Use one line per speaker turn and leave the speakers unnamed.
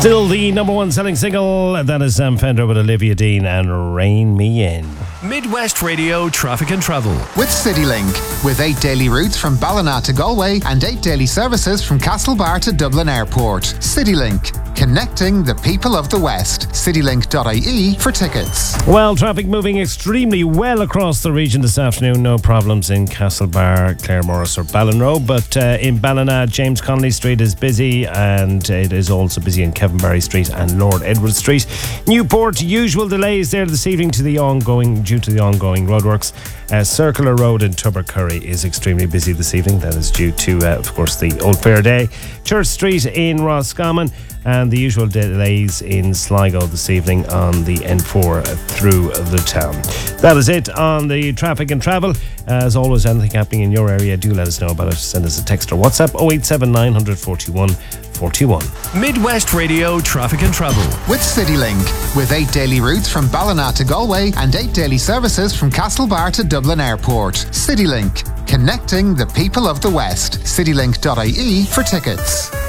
Still the number one selling single, that is Sam Fender with Olivia Dean and Rein Me In.
Midwest Radio Traffic and Travel.
With CityLink. With 8 daily routes from Ballina to Galway and 8 daily services from Castlebar to Dublin Airport. CityLink. Connecting the people of the West. Citylink.ie for tickets.
Well, traffic moving extremely well across the region this afternoon. No problems in Castlebar, Claremorris or Ballinrobe. But in Ballina, James Connolly Street is busy, and it is also busy in Kevenberry Street and Lord Edward Street. Newport, usual delays there this evening due to the ongoing roadworks. Circular Road in Tubbercurry is extremely busy this evening. That is due to, of course, the Old Fair Day. Church Street in Roscommon, and the usual delays in Sligo this evening on the N4 through the town. That is it on the traffic and travel. As always, anything happening in your area, do let us know about it. Send us a text or WhatsApp 087 941 41.
Midwest Radio Traffic and Travel.
With CityLink. With 8 daily routes from Ballina to Galway and 8 daily services from Castlebar to Dublin Airport. CityLink. Connecting the people of the West. Citylink.ie for tickets.